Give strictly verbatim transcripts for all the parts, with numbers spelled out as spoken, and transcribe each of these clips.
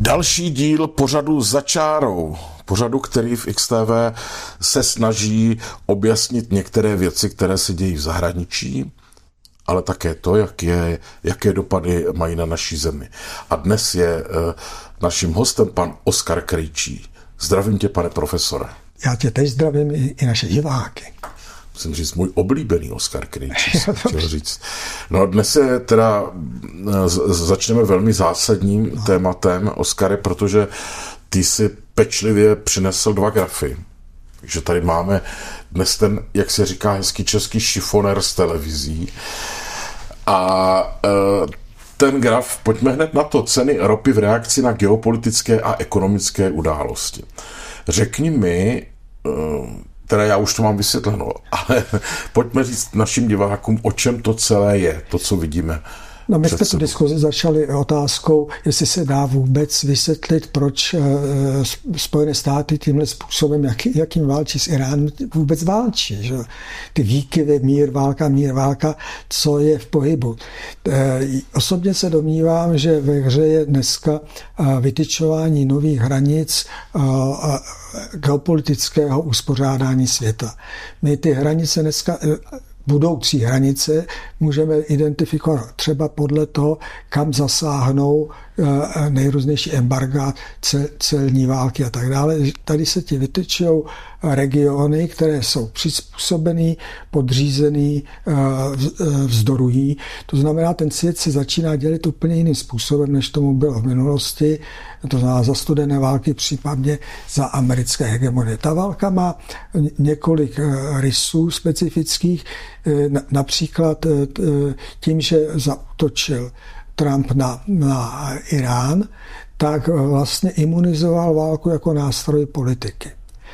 Další díl pořadu Za čárou. Pořadu, který v X T V se snaží objasnit některé věci, které se dějí v zahraničí, ale také to, jak je, jaké dopady mají na naší zemi. A dnes je uh, naším hostem pan Oskar Krejčí. Zdravím tě, pane profesore. Já tě teď zdravím i, i naše diváky. Musím říct, můj oblíbený Oskar Krejčí, jsem chtěl říct. No dnes se teda začneme velmi zásadním no. tématem, Oskare, protože ty si pečlivě přinesl dva grafy. Takže tady máme dnes ten, jak se říká hezký český, šifonér z televizí. A e, ten graf, pojďme hned na to, ceny ropy v reakci na geopolitické a ekonomické události. Řekni mi, e, teda já už to mám vysvětleno, ale pojďme říct našim divákům, o čem to celé je, to, co vidíme. No, my jsme tu diskuzi začali otázkou, jestli se dá vůbec vysvětlit, proč Spojené státy tímhle způsobem, jak, jakým válčí s Iránem, vůbec válčí. Že? Ty výkyvy, mír, válka, mír, válka, co je v pohybu. Osobně se domnívám, že ve hře je dneska vytyčování nových hranic geopolitického uspořádání světa. My ty hranice dneska budoucí hranice můžeme identifikovat třeba podle toho, kam zasáhnou nejrůznější embarga, celní války a tak dále. Tady se ti vytyčují regiony, které jsou přizpůsobený, podřízený, vzdorují. To znamená, ten svět se začíná dělit úplně jiným způsobem, než tomu bylo v minulosti. To znamená za studené války, případně za americké hegemonie. Ta válka má několik rysů specifických, například tím, že zaútočil Trump na, na Irán, tak vlastně imunizoval válku jako nástroj politiky.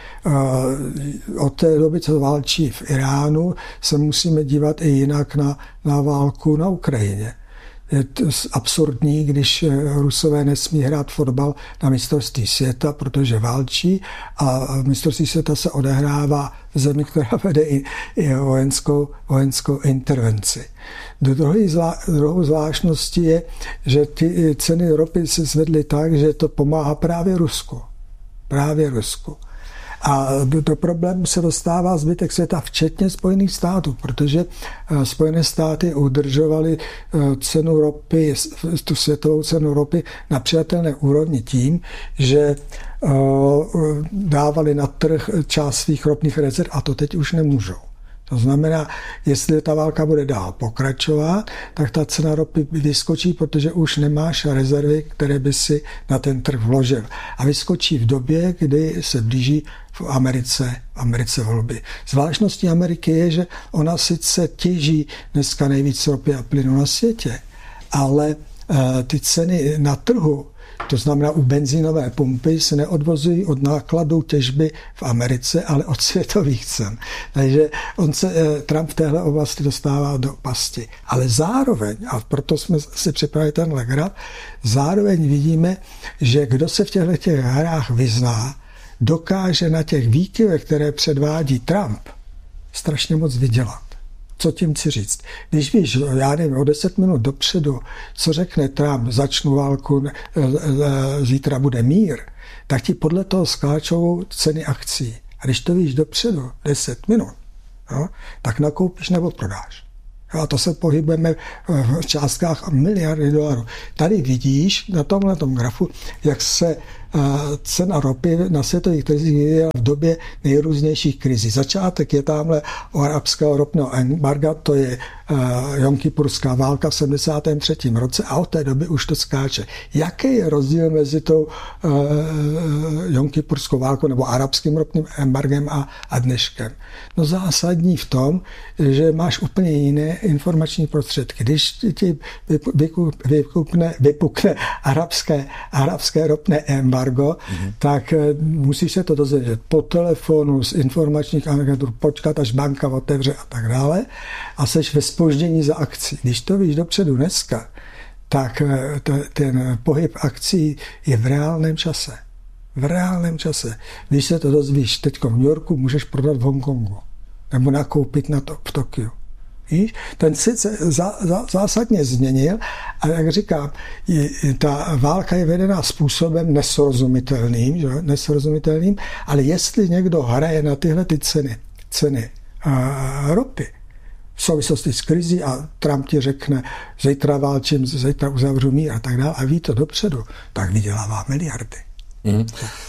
Od té doby, co válčí v Iránu, se musíme dívat i jinak na, na válku na Ukrajině. Je absurdní, když Rusové nesmí hrát fotbal na mistrovství světa, protože válčí, a mistrovství světa se odehrává v zemi, která vede i, i vojenskou, vojenskou intervenci. Druhý zvlá, druhou zvláštností je, že ty ceny ropy se zvedly tak, že to pomáhá právě Rusku. Právě Rusku. A do problému se dostává zbytek světa, včetně Spojených států, protože Spojené státy udržovaly cenu ropy, tu světovou cenu ropy na přijatelné úrovni tím, že dávali na trh část svých ropných rezerv, a to teď už nemůžou. To znamená, jestli ta válka bude dál pokračovat, tak ta cena ropy vyskočí, protože už nemáš rezervy, které by si na ten trh vložil. A vyskočí v době, kdy se blíží v Americe, v Americe volby. Zvláštností Ameriky je, že ona sice těží dneska nejvíc ropy a plynu na světě, ale ty ceny na trhu, to znamená u benzínové pumpy, se neodvozují od nákladů těžby v Americe, ale od světových cen. Takže on se, Trump v téhle oblasti dostává do pasti. Ale zároveň, a proto jsme si připravili tenhle graf, zároveň vidíme, že kdo se v těchto těch hrách vyzná, dokáže na těch výkyvech, které předvádí Trump, strašně moc vydělat. Co tím chci říct? Když víš, já nevím, o deset minut dopředu, co řekne Trump, začnu válku, zítra bude mír, tak ti podle toho skáčou ceny akcí. A když to víš dopředu, deset minut, no, tak nakoupíš nebo prodáš. A to se pohybujeme v částkách miliardy dolarů. Tady vidíš na tomhle tom grafu, jak se cena ropy na světových trzích vyvíjela v době nejrůznějších krizí. Začátek je tamhle o arabského ropného embarga, to je Jomkipurská válka v sedmdesátém třetím roce, a od té doby už to skáče. Jaký je rozdíl mezi tou Jomkipurskou válkou nebo arabským ropným embargem a, a dneškem? No zásadní v tom, že máš úplně jiné informační prostředky. Když ti vypukne, vypukne arabské, arabské ropné embargo, mm-hmm. tak musíš se to dozvědět po telefonu, z informačních agentur, počkat, až banka otevře a tak dále, a seš ve zpoždění za akci. Když to víš dopředu dneska, tak ten pohyb akcí je v reálném čase. V reálném čase. Když se to dozvíš teď v New Yorku, můžeš prodat v Hongkongu nebo nakoupit na to v Tokiu. Víš? Ten sice za, za, zásadně změnil, a jak říkám, je, ta válka je vedená způsobem nesrozumitelným, že? nesrozumitelným, ale jestli někdo hraje na tyhle ty ceny, ceny a, ropy, v souvislosti s krizí a Trump ti řekne, zítra válčím, zítra uzavřu mír a tak dále a ví to dopředu, tak vydělává miliardy. Mm.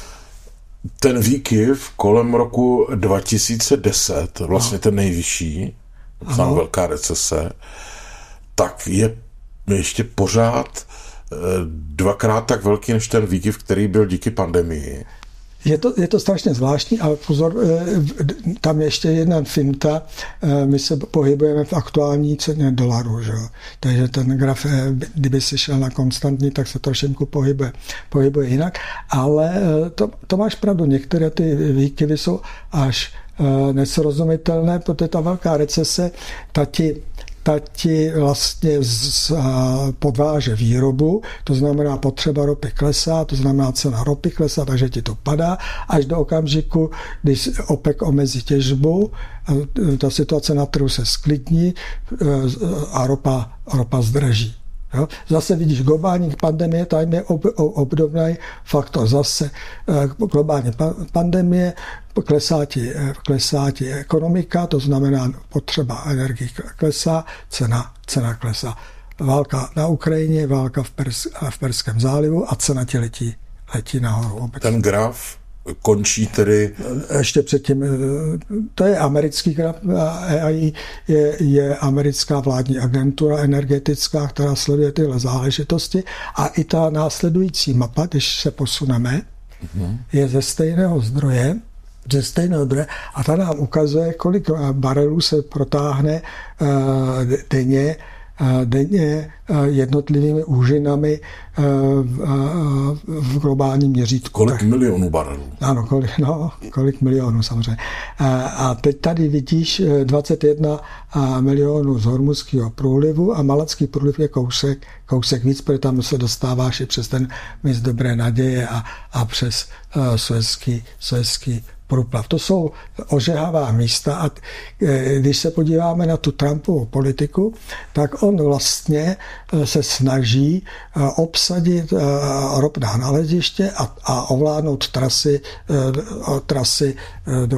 Ten výkyv kolem roku dva tisíce deset, vlastně no. ten nejvyšší, tam velká recese, tak je ještě pořád dvakrát tak velký než ten výkyv, který byl díky pandemii. Je to, je to strašně zvláštní, ale pozor, tam je ještě jedna finta, my se pohybujeme v aktuální ceně dolaru, že? Takže ten graf, kdyby si šel na konstantní, tak se trošinku pohybuje, pohybuje jinak, ale to, to máš pravdu, některé ty výkyvy jsou až nesrozumitelné, protože ta velká recese, ta ti ta ti vlastně z, podváže výrobu, to znamená potřeba ropy klesá, to znamená cena ropy klesá, takže ti to padá, až do okamžiku, když OPEC omezí těžbu, ta situace na trhu se sklidní a ropa, ropa zdraží. Jo? Zase vidíš globální pandemie, tam je ob, obdobný faktor. Zase globální pandemie, klesá ti, klesá ti ekonomika, to znamená potřeba energie klesá, cena, cena klesá. Válka na Ukrajině, válka v, Pers, v Perském zálivu a cena ti letí, letí nahoru. Ten graf končí tedy... Ještě předtím, to je americký graf, E I je, je americká vládní agentura energetická, která sleduje tyhle záležitosti a i ta následující mapa, když se posuneme, mm-hmm. je ze stejného zdroje, ze stejného zdroje a ta nám ukazuje, kolik barelů se protáhne denně denně jednotlivými úžinami v globálním měřítku. Kolik tak, milionů barelů? Ano, kolik, no, kolik milionů samozřejmě. A teď tady vidíš dvacet jedna milionů z Hormuzského průlivu a Malacký průliv je kousek, kousek víc, protože tam se dostáváš i přes ten mys Dobré naděje a, a přes uh, Suezský, Suezský průplav. To jsou ožehavá místa a když se podíváme na tu Trumpovu politiku, tak on vlastně se snaží obsadit ropná naleziště a, a ovládnout trasy, trasy do,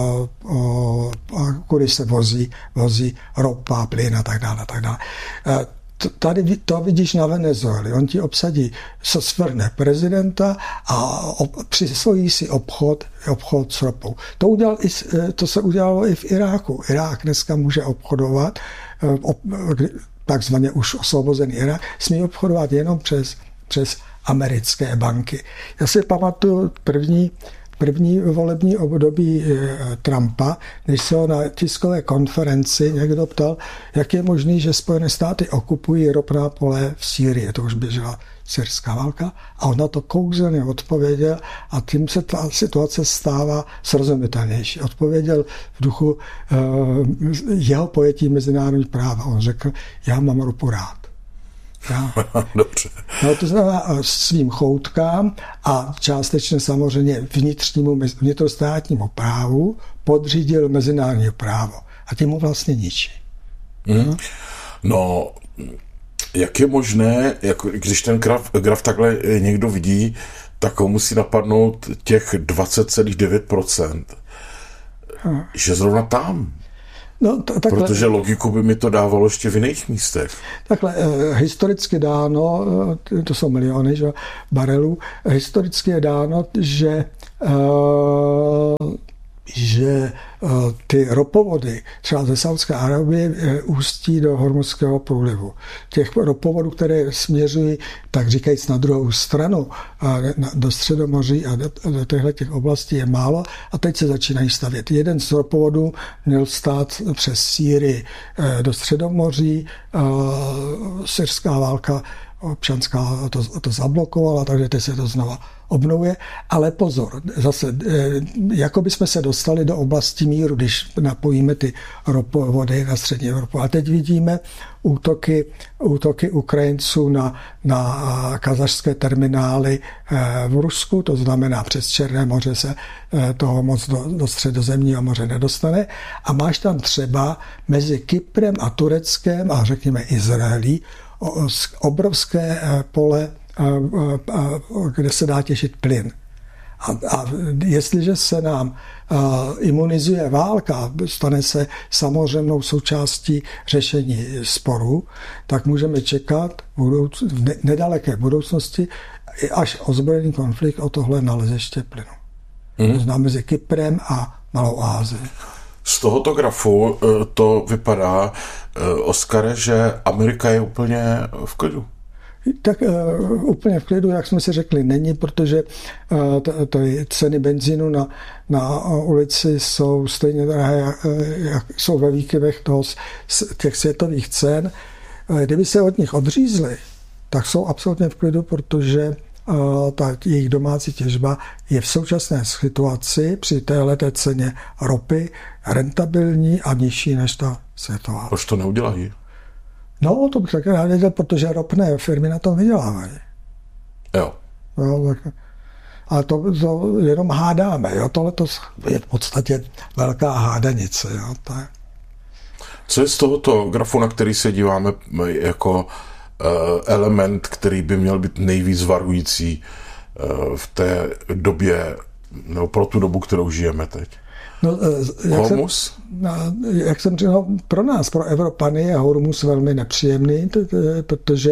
kudy se vozí, vozí ropa, plyn a tak dále. Tak dále. Tady to vidíš na Venezueli. On ti obsadí, se svrhne prezidenta a přisvojí si obchod, obchod s ropou. To, udělal i, to se udělalo i v Iráku. Irák dneska může obchodovat, takzvaně už osvobozený Irák, smí obchodovat jenom přes, přes americké banky. Já si pamatuju první První volební období Trumpa, když se ho na tiskové konferenci někdo ptal, jak je možný, že Spojené státy okupují ropná pole v Sýrii. To už běžela syrská válka. A on na to kouzelně odpověděl a tím se ta situace stává srozumitelnější. Odpověděl v duchu uh, jeho pojetí mezinárodní práva. On řekl, já mám ropu rád. Ja. Dobře. No, to znamená svým choutkám a částečně samozřejmě vnitřnímu, vnitrostátnímu právu podřídil mezinárodní právo. A tím mu vlastně ničí. Mm. No. no, jak je možné, jako, když ten graf, graf takhle někdo vidí, tak ho musí napadnout těch dvacet celá devět procent. Hmm. Že zrovna tam. No, t- takhle, protože logiku by mi to dávalo ještě v jiných místech. Takhle, eh, historicky dáno, to jsou miliony že, barelů, historicky je dáno, že eh, že ty ropovody třeba ze Saúdské Arabie ústí do Hormuzského průlivu. Těch ropovodů, které směřují, tak říkajíc, na druhou stranu do Středomoří a do, do těchto těch oblastí je málo a teď se začínají stavět. Jeden z ropovodů měl stát přes Sýrii do Středomoří, syrská válka občanská to, to zablokovala, takže teď se to znova obnovuje. Ale pozor, zase, jako bychom se dostali do oblasti míru, když napojíme ty ropovody na střední Evropu. A teď vidíme útoky, útoky Ukrajinců na, na kazašské terminály v Rusku, to znamená přes Černé moře se toho moc do, do středozemního moře nedostane. A máš tam třeba mezi Kyprem a Tureckem a řekněme Izraelí obrovské pole, kde se dá těžit plyn. A, a jestliže se nám uh, imunizuje válka, stane se samozřejmou součástí řešení sporu, tak můžeme čekat v, budouc- v ne- nedaleké budoucnosti až ozbrojený konflikt o tohle naleziště plynu. Mm. To znamená mezi Kyprem a Malou Asii. Z tohoto grafu to vypadá, Oskare, že Amerika je úplně v klidu. Tak uh, úplně v klidu, jak jsme si řekli, není, protože uh, t- t- ceny benzínu na, na ulici jsou stejně drahé, jak jsou ve výkyvech toho, těch světových cen. Uh, kdyby se od nich odřízli, tak jsou absolutně v klidu, protože uh, ta jejich domácí těžba je v současné situaci při téhleté ceně ropy rentabilní a nižší než ta světová. Proč to neudělají? No, to bych taky rád věděl, protože ropné firmy na tom vydělávají. Jo. jo tak, ale to, to jenom hádáme. Jo? Tohle to je v podstatě velká hádanice. Jo? To je... Co je z tohoto grafu, na který se díváme jako uh, element, který by měl být nejvíc varující uh, v té době, nebo pro tu dobu, kterou žijeme teď? No, jak Hormus? Jsem, jak jsem říkal, pro nás, pro Evropany je Hormus velmi nepříjemný, protože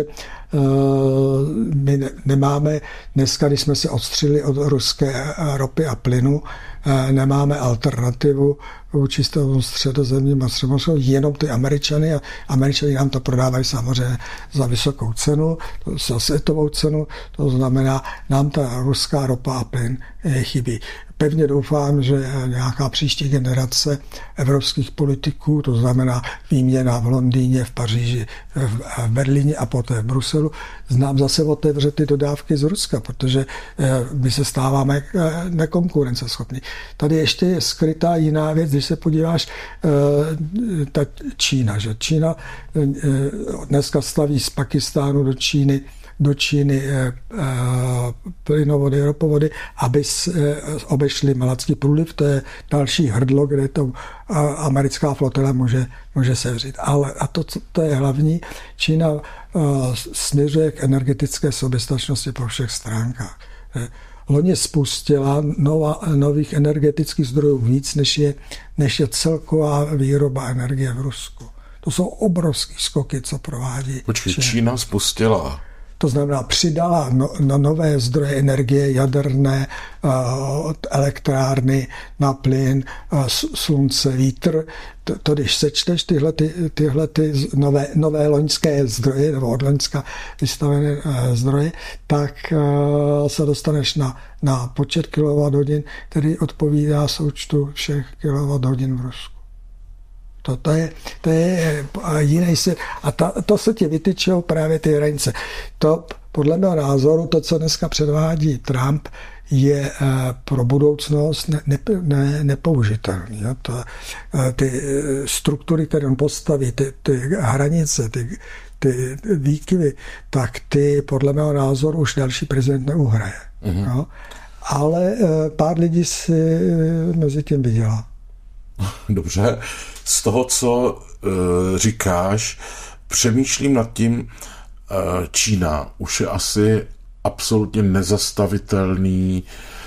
my nemáme, dneska, když jsme se odstřili od ruské ropy a plynu, nemáme alternativu vůči tomu středozemním a středomořskému, jenom ty Američany a Američani nám to prodávají samozřejmě za vysokou cenu, za světovou cenu, to znamená, nám ta ruská ropa a plyn chybí. Pevně doufám, že nějaká příští generace evropských politiků, to znamená výměna v Londýně, v Paříži, v Berlíně a poté v Bruselu, nám zase otevře ty dodávky z Ruska, protože my se stáváme nekonkurenceschopní. Tady ještě je skrytá jiná věc, když se podíváš, ta Čína, že Čína dneska staví z Pakistánu do Číny do Číny e, e, plynovody, ropovody, aby e, obešli Malacký průliv. To je další hrdlo, kde to e, americká flotila může, může sevřít. Ale a to, co to je hlavní, Čína e, směřuje k energetické soběstačnosti po všech stránkách. E, loni spustila nova, nových energetických zdrojů víc, než je, než je celková výroba energie v Rusku. To jsou obrovský skoky, co provádí. Počkej, Čína, Čína spustila... To znamená, přidala no, na nové zdroje energie, jaderné, uh, elektrárny na plyn, uh, slunce, vítr. To, to když sečteš tyhle, ty, tyhle ty nové, nové loňské zdroje, nebo od loňska vystavené uh, zdroje, tak uh, se dostaneš na, na počet kilowatthodin, který odpovídá součtu všech kilowatthodin v Rusku. To, to, je, to je jiný svět. A ta, to se ti vytyčou právě ty hranice. To podle mého názoru, to, co dneska předvádí Trump, je pro budoucnost ne, ne, ne, nepoužitelný. Jo? To, ty struktury, které on postaví, ty, ty hranice, ty, ty výkyvy, tak ty podle mého názoru už další prezident neuhraje. Mm-hmm. Jo? Ale pár lidí si mezi tím vydělá. Dobře. Z toho, co uh, říkáš, přemýšlím nad tím, uh, Čína už je asi absolutně nezastavitelný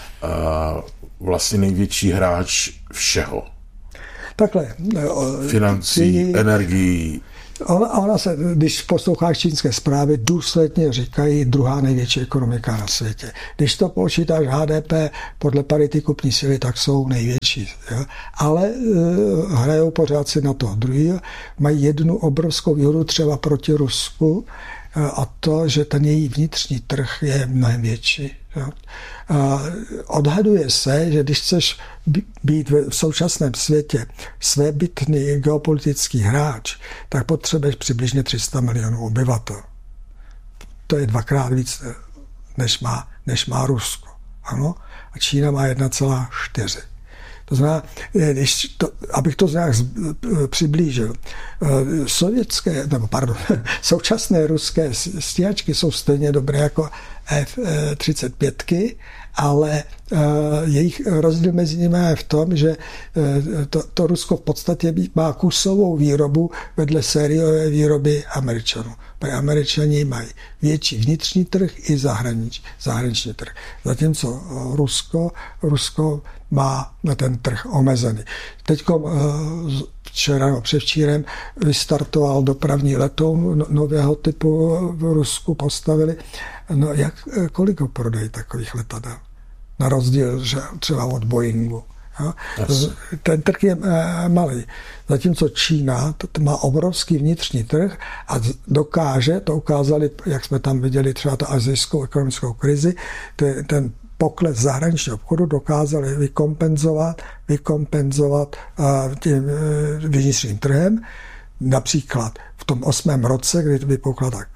uh, vlastně největší hráč všeho. Takhle. Financí, energií. Ona, ona se, když posloucháš čínské zprávy, důsledně říkají druhá největší ekonomika na světě. Když to počítáš H D P podle parity kupní síly, tak jsou největší. Jo? Ale e, hrajou pořád si na to druhý. Mají jednu obrovskou výhodu třeba proti Rusku, e, a to, že ten její vnitřní trh je mnohem větší. Jo? A odhaduje se, že když chceš být v současném světě svébytný geopolitický hráč, tak potřebuješ přibližně tři sta milionů obyvatel. to je dvakrát víc, než má, než má Rusko. Ano? A Čína má jedna celá čtyři. To znamená, když to, abych to nějak přiblížil, sovětské, nebo pardon, současné ruské stíhačky jsou stejně dobré jako F třicet pět, ale jejich rozdíl mezi nimi je v tom, že to, to Rusko v podstatě má kusovou výrobu vedle sériové výroby Američanů. Protože Američani mají větší vnitřní trh i zahranič, zahraniční trh. Zatímco Rusko, Rusko má na ten trh omezený. Teď včera, no předevčírem vystartoval dopravní letoun nového typu v Rusku, postavili. No jak, kolik ho prodají takových letadel? Na rozdíl že třeba od Boeingu. Jo? Ten trh je malý. Zatímco Čína to má obrovský vnitřní trh a dokáže, to ukázali, jak jsme tam viděli třeba ta asijskou ekonomickou krizi, ten pokles zahraničního obchodu dokázali vykompenzovat, vykompenzovat tím vnitřním trhem. Například v tom osmém roce, kdy vypukla ta,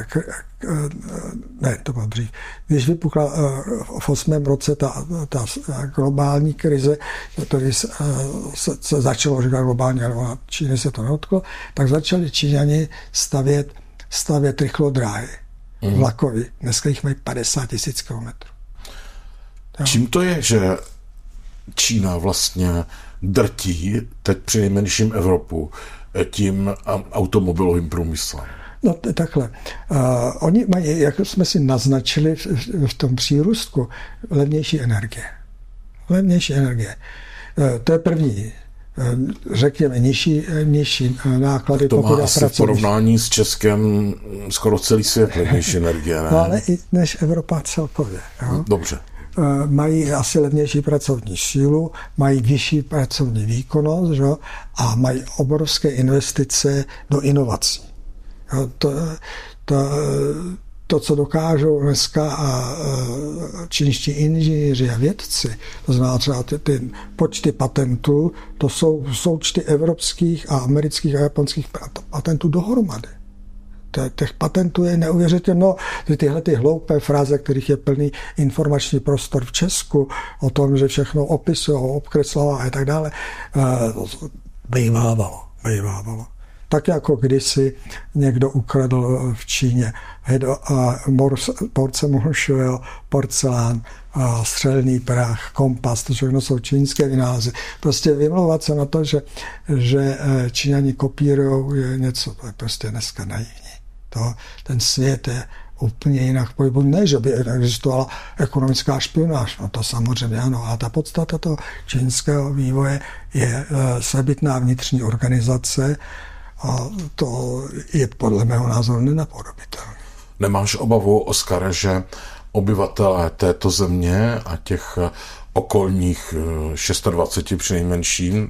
ne, to bylo dřív, když vypukla v osmém roce ta, ta globální krize, který se, se začalo říkat globální, ale Číny se to nedotklo, tak začali Číňani stavět, stavět rychlodráhy, mm. vlakový. Dneska jich mají padesát tisíc kilometrů. Čím to je, že Čína vlastně drtí teď přinejmenším Evropu tím automobilovým průmyslem? No takhle. Uh, oni mají, jak jsme si naznačili v, v tom přírůstku, levnější energie. Levnější energie. Uh, to je první. Uh, řekněme, nižší, nižší náklady. To má asi v porovnání s Českem skoro celý svět levnější energie. Ne? No ale i než Evropa celkově. Jo? Dobře. Mají asi levnější pracovní sílu, mají vyšší pracovní výkonnost, že? A mají obrovské investice do inovací. Jo? To, to, to, co dokážou dneska a čínští inženýři a vědci, to znamená třeba ty, ty počty patentů, to jsou součty evropských a amerických a japonských patentů dohromady. Těch patentů je neuvěřitelné. No, tyhle ty hloupé fráze, kterých je plný informační prostor v Česku, o tom, že všechno opisují, obkreslová a tak dále, bývávalo, bývávalo. Tak jako kdysi někdo ukradl v Číně porcelánový porcelán, střelný prach, kompas, to všechno jsou čínské vynálezy. Prostě vymlouvat se na to, že, že Číňani kopírují, je něco, to je prostě dneska naivní. To, ten svět je úplně jinak pohybu. Ne, že by existovala ekonomická špionáž, no to samozřejmě ano, ale ta podstata toho čínského vývoje je sebytná vnitřní organizace a to je podle mého názoru nenapodobitelné. Nemáš obavu, Oskare, že obyvatelé této země a těch okolních dvacet šest přinejmenším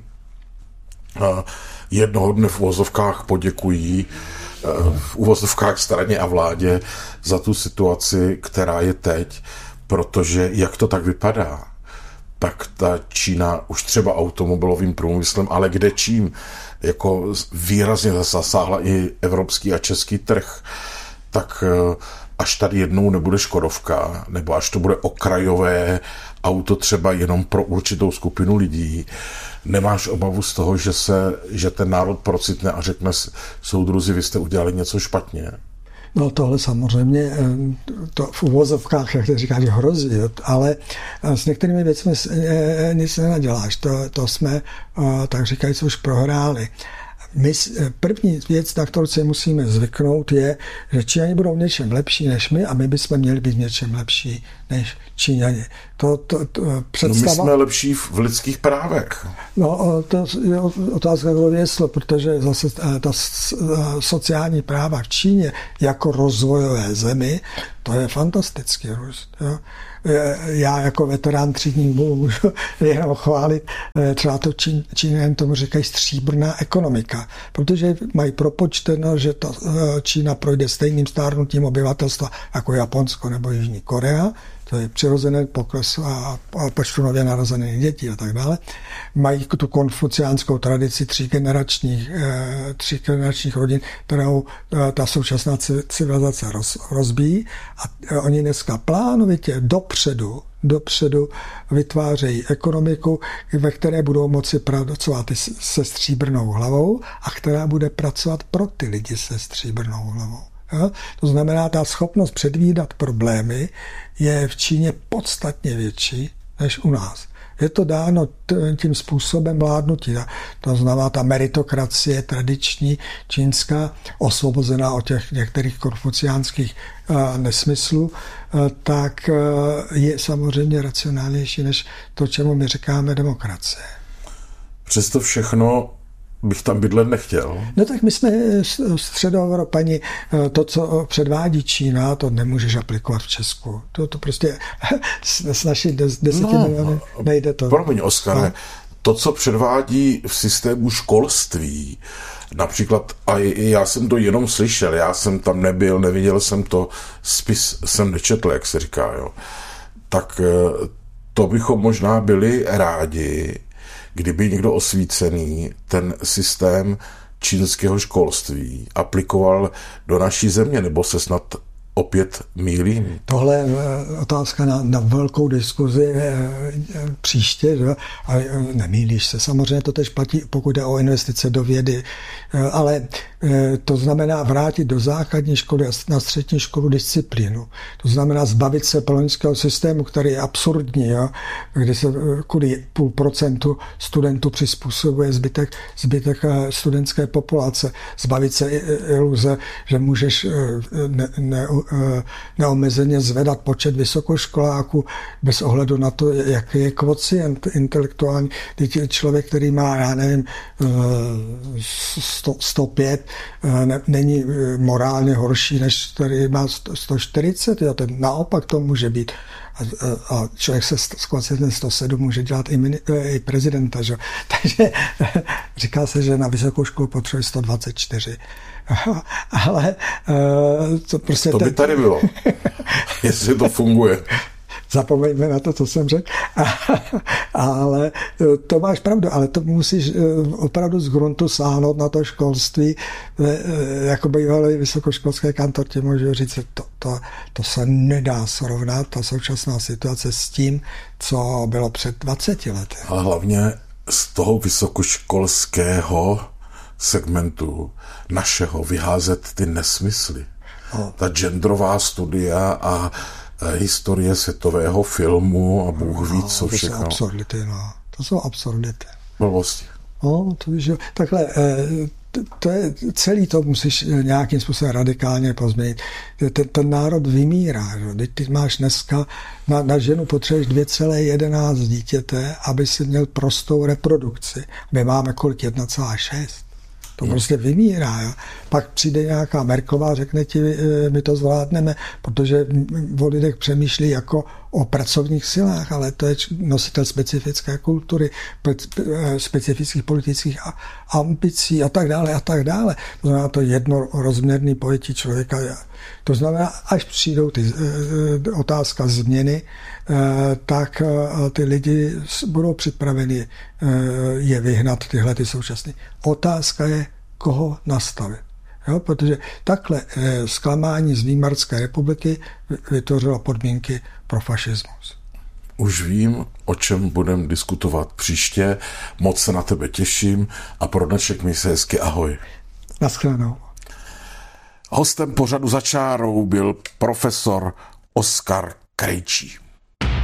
jednoho dne v uvozovkách poděkují v uvozovkách straně a vládě za tu situaci, která je teď, protože jak to tak vypadá, tak ta Čína už třeba automobilovým průmyslem, ale kde čím, jako výrazně zasáhla i evropský a český trh, tak až tady jednou nebude Škodovka, nebo až to bude okrajové auto třeba jenom pro určitou skupinu lidí, nemáš obavu z toho, že, se, že ten národ procitne a řekne, soudruzi, vy jste udělali něco špatně? No tohle samozřejmě to v uvozovkách, jak to říkáš, hrozí, ale s některými věcmi nic nenaděláš. To, to jsme, tak říkajíc, už prohráli. My, první věc, na kterou si musíme zvyknout, je, že Číňani budou v něčem lepší než my a my bychom měli být v něčem lepší než Číňani. To, to, to představa... No my jsme lepší v lidských právech. No to je otázka, kdo věslo, protože zase ta sociální práva v Číně jako rozvojové zemi, to je fantastický růst. Jo. Já jako veterán třídních bojů můžu jenom chválit, třeba to Čín, Číňané tomu říkají stříbrná ekonomika, protože mají propočteno, že ta Čína projde stejným stárnutím obyvatelstva jako Japonsko nebo Jižní Korea, to je přirozený pokles a, a počtu nově narozených dětí a tak dále, mají tu konfuciánskou tradici třígeneračních, eh, třígeneračních rodin, kterou eh, ta současná civilizace roz, rozbíjí a eh, oni dneska plánovitě dopředu dopředu vytvářejí ekonomiku, ve které budou moci pracovat se stříbrnou hlavou a která bude pracovat pro ty lidi se stříbrnou hlavou. Jo? To znamená, ta schopnost předvídat problémy je v Číně podstatně větší než u nás. Je to dáno tím způsobem vládnutí. To znamená, ta meritokracie tradiční čínská, osvobozená od těch některých konfuciánských nesmyslů, tak je samozřejmě racionálnější než to, čemu my říkáme demokracie. Přesto všechno bych tam bydlet nechtěl. No tak my jsme středoevropani, to, co předvádí Čína, to nemůžeš aplikovat v Česku. To, to prostě s naší deseti no, miliony nejde to. Promiň, Oskare, no. To, co předvádí v systému školství, například, a já jsem to jenom slyšel, já jsem tam nebyl, neviděl jsem to, spis jsem nečetl, jak se říká, jo. Tak to bychom možná byli rádi, kdyby někdo osvícený ten systém čínského školství aplikoval do naší země, nebo se snad opět mýlím? Tohle je otázka na, na velkou diskuzi příště, že? A nemýlíš se. Samozřejmě to tež platí, pokud jde o investice do vědy, ale to znamená vrátit do základní školy a na střední školu disciplínu. To znamená zbavit se polonského systému, který je absurdní, jo? Kdy se kvůli půl procentu studentů přizpůsobuje zbytek, zbytek studentské populace. Zbavit se iluze, že můžeš ne, ne, neomezeně zvedat počet vysokoškoláků bez ohledu na to, jaký je kvocient intelektuální. Teď člověk, který má, já nevím, sto, sto pět, ne, není morálně horší, než který má sto čtyřicet. Jo, ten naopak to může být. A, a člověk se s kvocientem sto sedm může dělat i, mini, i prezidenta. Že? Takže říká se, že na vysokou školu potřebuje sto dvacet čtyři. Ale to prostě... To by tady bylo, jestli to funguje. Zapomeňme na to, co jsem řekl. Ale to máš pravdu, ale to musíš opravdu z gruntu sáhnout na to školství. Jako bývalý vysokoškolské kantor ti můžu říct, že to, to, to se nedá srovnat, ta současná situace s tím, co bylo před dvaceti lety. Ale hlavně z toho vysokoškolského segmentu našeho vyházet ty nesmysly. No. Ta genderová studia a historie světového filmu a Bůh ví, co všechno. To jsou absurdity, no. To jsou absurdity. Blbosti. No, to víš, takhle, to je, celý to musíš nějakým způsobem radikálně pozměnit. Ten, ten národ vymírá. Že? Ty máš dneska, na, na ženu potřebuješ dvě celé jedenáct dítěte, aby si měl prostou reprodukci. My máme kolik? jedna celá šest. To hmm. prostě vymírá. Jo? Pak přijde nějaká Merkelová, řekne ti, my to zvládneme, protože o lidech přemýšlí jako o pracovních silách, ale to je nositel specifické kultury, specifických politických ambicí a tak dále a tak dále. To znamená to jednorozměrný pojetí člověka. To znamená, až přijdou ty otázka změny, tak ty lidi budou připraveni je vyhnat, tyhle ty současné. Otázka je, koho nastavit. Jo, protože takhle zklamání z Výmarské republiky vytvořilo podmínky pro fašismus. Už vím, o čem budeme diskutovat příště. Moc se na tebe těším a pro dnešek mi se hezky ahoj. Naschledanou. Hostem pořadu Za čárou byl profesor Oskar Krejčí.